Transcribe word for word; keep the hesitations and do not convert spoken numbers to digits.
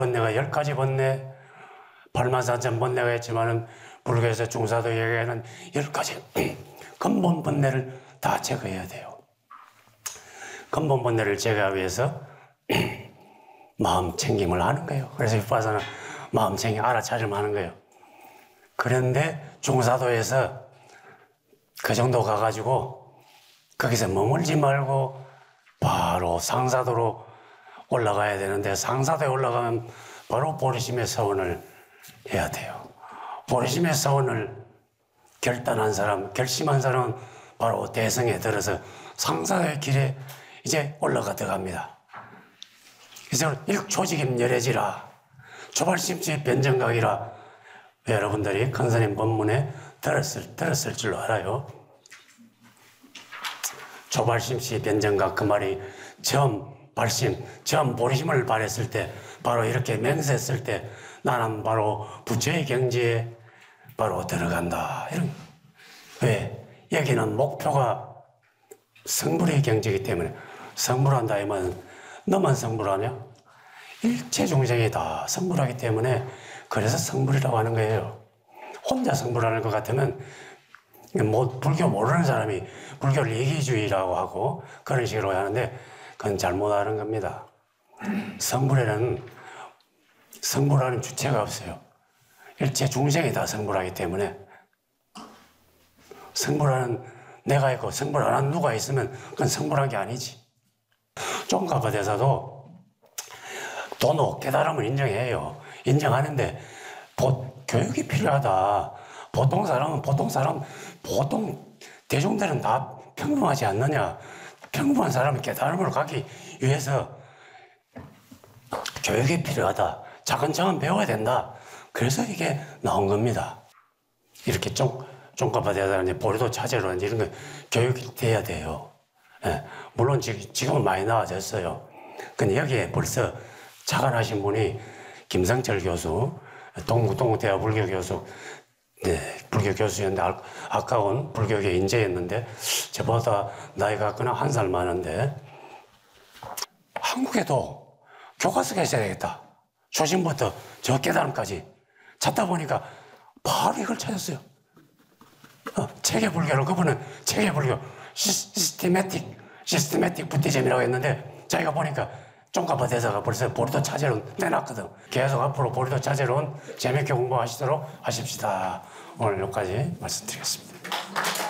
번뇌가 열 가지 번뇌, 팔만사천 번뇌가 했지만은 불교에서 중사도 얘기하는 열 가지 근본 번뇌를 다 제거해야 돼요. 근본 번뇌를 제거하기 위해서 마음 챙김을 하는 거예요. 그래서 윗바사는 마음 챙김, 알아차림 하는 거예요. 그런데 중사도에서 그 정도 가가지고 거기서 머물지 말고 바로 상사도로 올라가야 되는데, 상사도에 올라가면 바로 보리심의 서원을 해야 돼요. 보리심의 서원을 결단한 사람, 결심한 사람은 바로 대성에 들어서 상사도의 길에 이제 올라가 들어갑니다. 그래서 일초직임 열애지라 초발심치 변정각이라 여러분들이 큰 스님 법문에 들었을, 들었을 줄로 알아요. 초발심치 변정각, 그 말이 처음 발심, 처음 보리심을 발했을 때, 바로 이렇게 맹세했을 때 나는 바로 부처의 경지에 바로 들어간다. 이런. 왜? 여기는 목표가 성불의 경지이기 때문에. 성불한다 이면 너만 성불하냐? 일체 중생이 다 성불하기 때문에, 그래서 성불이라고 하는 거예요. 혼자 성불하는 것 같으면 뭐 불교 모르는 사람이 불교를 이기주의라고 하고 그런 식으로 하는데, 그건 잘못하는 겁니다. 성불에는 성불하는 주체가 없어요. 일체 중생이 다 성불하기 때문에, 성불하는 내가 있고 성불 안 하는 누가 있으면 그건 성불한 게 아니지. 쫑가파 대사도 도노 깨달음을 인정해요. 인정하는데 보, 교육이 필요하다. 보통 사람은 보통 사람 보통 대중들은 다 평범하지 않느냐. 평범한 사람이 깨달음을 갖기 위해서 교육이 필요하다. 차근차근 배워야 된다. 그래서 이게 나온 겁니다. 이렇게 쫑, 쫑가파 대사는 보리도 차제로 이런 거 교육이 돼야 돼요. 예, 물론 지금은 많이 나아졌어요. 근데 여기에 벌써 자간하신 분이 김성철 교수, 동국, 동국대학 불교 교수, 네, 불교 교수였는데, 아, 아까운 불교계 인재였는데, 저보다 나이가 그냥 한 살 많은데, 한국에도 교과서가 있어야 되겠다. 초심부터 저 깨달음까지 찾다 보니까 바로 이걸 찾았어요. 어, 체계불교를, 그분은 체계불교, 시스테매틱, 시스테매틱 부티즘이라고 했는데, 자기가 보니까 쫑가파 대사가 벌써 보리도 차제론 내놨거든. 계속 앞으로 보리도 차제론 재밌게 공부하시도록 하십시다. 오늘 여기까지 말씀드리겠습니다.